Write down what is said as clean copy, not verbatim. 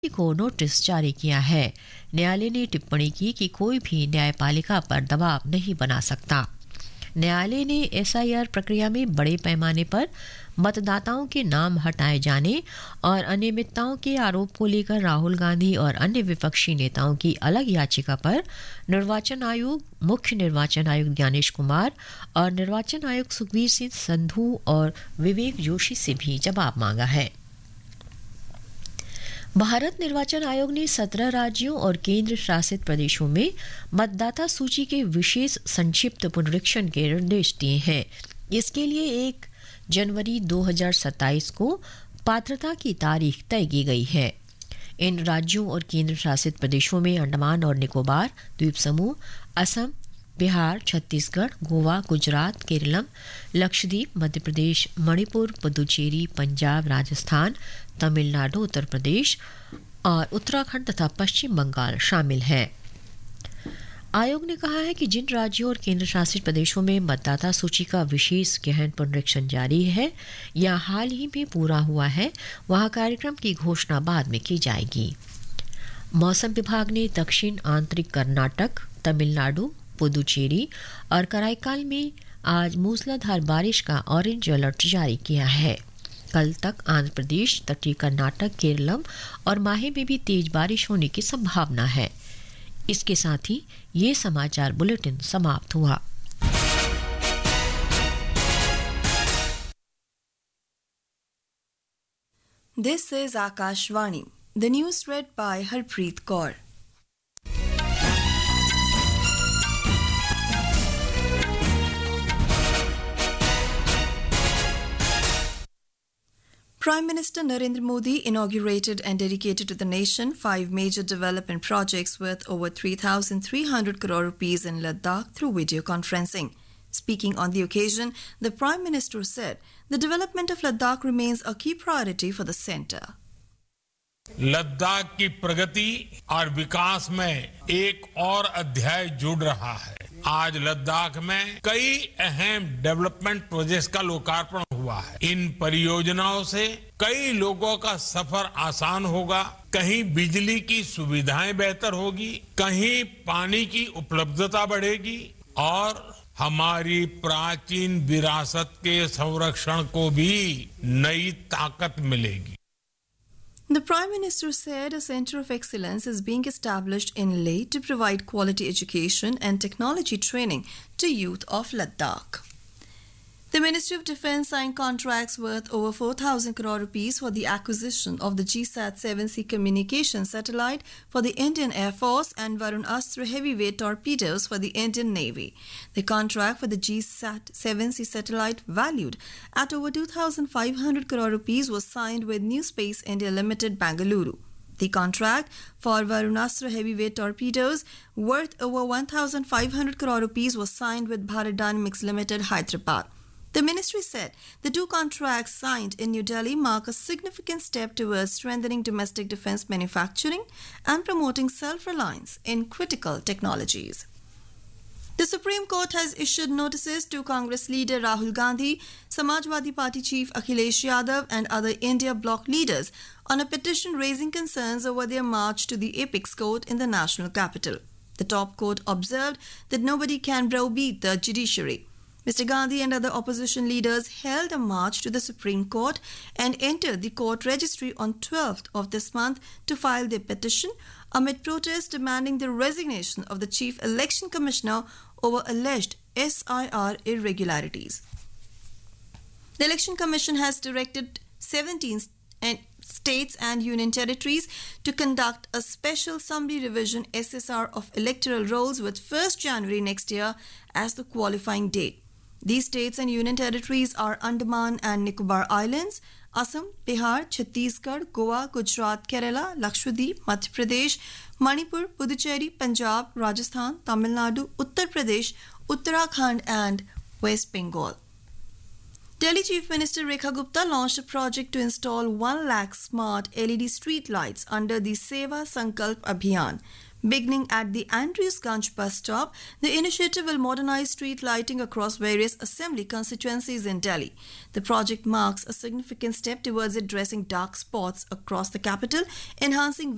को नोटिस जारी किया है। न्यायालय ने टिप्पणी की कि कोई भी न्यायपालिका पर दबाव नहीं बना सकता। न्यायालय ने एसआईआर प्रक्रिया में बड़े पैमाने पर मतदाताओं के नाम हटाए जाने और अनियमितताओं के आरोप को लेकर राहुल गांधी और अन्य विपक्षी नेताओं की अलग याचिका पर निर्वाचन आयोग, मुख्य निर्वाचन आयुक्त ज्ञानेश कुमार और निर्वाचन आयुक्त सुखबीर सिंह संधू और विवेक जोशी से भी जवाब मांगा है। भारत निर्वाचन आयोग ने 17 राज्यों और केंद्र शासित प्रदेशों में मतदाता सूची के विशेष संक्षिप्त पुनरीक्षण के निर्देश दिए हैं। इसके लिए 1 जनवरी 2027 को पात्रता की तारीख तय की गई है। इन राज्यों और केंद्र शासित प्रदेशों में अंडमान और निकोबार द्वीप समूह, असम, बिहार, छत्तीसगढ़, गोवा, गुजरात, केरलम, लक्षद्वीप, मध्य प्रदेश, मणिपुर, पुदुचेरी, पंजाब, राजस्थान, तमिलनाडु, उत्तर प्रदेश और उत्तराखंड तथा पश्चिम बंगाल शामिल हैं। आयोग ने कहा है कि जिन राज्यों और केंद्र शासित प्रदेशों में मतदाता सूची का विशेष गहन पुनरीक्षण जारी है या हाल ही में पूरा हुआ है, वहां कार्यक्रम की घोषणा बाद में की जाएगी। मौसम विभाग ने दक्षिण आंतरिक कर्नाटक, तमिलनाडु, पुदुचेरी और कराईकाल में आज मूसलाधार बारिश का ऑरेंज अलर्ट जारी किया है। कल तक आंध्र प्रदेश, तटीय कर्नाटक, केरलम और माहे में भी तेज बारिश होने की संभावना है। इसके साथ ही ये समाचार बुलेटिन समाप्त हुआ। This is Akashvani. The news read by Harpreet Kaur. Prime Minister Narendra Modi inaugurated and dedicated to the nation 5 major development projects worth over 3,300 crore rupees in Ladakh through video conferencing. Speaking on the occasion, the Prime Minister said the development of Ladakh remains a key priority for the centre. Ladakh की प्रगति और विकास में एक और अध्याय जुड़ रहा है। आज लद्दाख में कई अहम डेवलपमेंट प्रोजेक्ट्स का लोकार्पण हुआ है। इन परियोजनाओं से कई लोगों का सफर आसान होगा, कहीं बिजली की सुविधाएं बेहतर होगी, कहीं पानी की उपलब्धता बढ़ेगी और हमारी प्राचीन विरासत के संरक्षण को भी नई ताकत मिलेगी। The Prime Minister said a Centre of Excellence is being established in Leh to provide quality education and technology training to youth of Ladakh. The Ministry of Defence signed contracts worth over 4,000 crore rupees for the acquisition of the GSAT-7C communication satellite for the Indian Air Force and Varun Astra heavyweight torpedoes for the Indian Navy. The contract for the GSAT-7C satellite, valued at over 2,500 crore rupees, was signed with New Space India Limited, Bengaluru. The contract for Varunastra heavyweight torpedoes worth over 1,500 crore rupees was signed with Bharat Dynamics Limited, Hyderabad. The ministry said the 2 contracts signed in New Delhi mark a significant step towards strengthening domestic defense manufacturing and promoting self-reliance in critical technologies. The Supreme Court has issued notices to Congress leader Rahul Gandhi, Samajwadi Party chief Akhilesh Yadav and other India bloc leaders on a petition raising concerns over their march to the Apex Court in the national capital. The top court observed that nobody can browbeat the judiciary. Mr. Gandhi and other opposition leaders held a march to the Supreme Court and entered the court registry on 12th of this month to file their petition amid protests demanding the resignation of the Chief Election Commissioner over alleged SIR irregularities. The Election Commission has directed 17 states and union territories to conduct a special summary revision SSR of electoral rolls with 1st January next year as the qualifying date. These states and union territories are Andaman and Nicobar Islands, Assam, Bihar, Chhattisgarh, Goa, Gujarat, Kerala, Lakshadweep, Madhya Pradesh, Manipur, Puducherry, Punjab, Rajasthan, Tamil Nadu, Uttar Pradesh, Uttarakhand and West Bengal. Delhi Chief Minister Rekha Gupta launched a project to install 1 lakh smart LED street lights under the Seva Sankalp Abhiyan. Beginning at the Andrews Ganj bus stop, the initiative will modernize street lighting across various assembly constituencies in Delhi. The project marks a significant step towards addressing dark spots across the capital, enhancing